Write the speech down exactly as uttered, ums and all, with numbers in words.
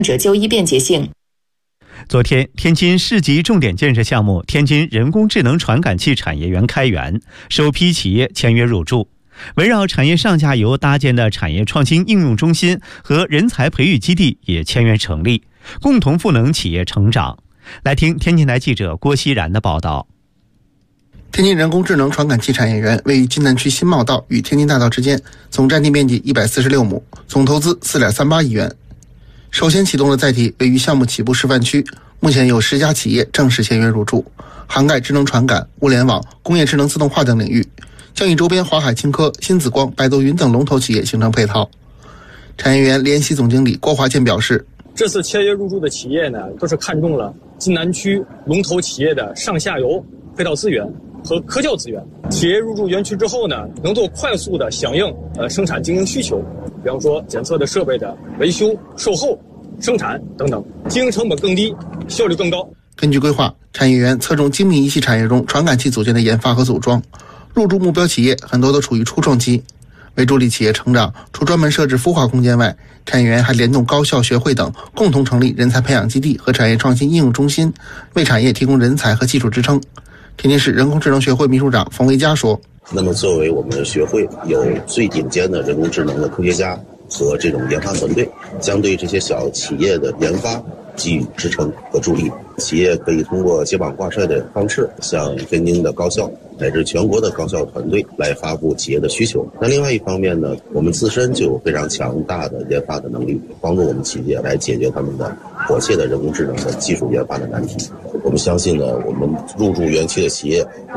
者就医便捷性。 昨天，天津市级重点建设项目天津人工智能传感器产业园开园，首批企业签约入驻。围绕产业上下游搭建的产业创新应用中心和人才培育基地也签约成立，共同赋能企业成长。来听天津台记者郭熙然的报道。 天津人工智能传感器产业园位于津南区新茂道与天津大道之间，总占地面积一百四十六亩，总投资 四点三八亿元。首先启动的载体位于项目起步示范区，目前有十家企业正式签约入驻，涵盖智能传感、物联网、工业智能自动化等领域，将与周边华海清科、新紫光、百度云等龙头企业形成配套。产业园联席总经理郭华建表示， 这次签约入驻的企业呢，都是看中了津南区龙头企业的上下游配套资源和科教资源。企业入驻园区之后呢，能够快速的响应呃生产经营需求，比方说检测的设备的维修、售后、生产等等，经营成本更低，效率更高。 根据规划，产业园侧重精密仪器产业中传感器组件的研发和组装，入驻目标企业很多都处于初创期。为助力企业成长，除专门设置孵化空间外，产业园还联动高校、学会等，共同成立人才培养基地和产业创新应用中心，为产业提供人才和技术支撑。天津市人工智能学会秘书长冯维佳说， 那么作为我们的学会，有最顶尖的人工智能的科学家和这种研发团队，将对这些小企业的研发给予支撑和助力。企业可以通过接榜挂帅的方式，向天津的高校乃至全国的高校团队来发布企业的需求。那另外一方面呢，我们自身就有非常强大的研发的能力，帮助我们企业来解决他们的迫切的人工智能的技术研发的难题。我们相信呢，我们入驻园区的企业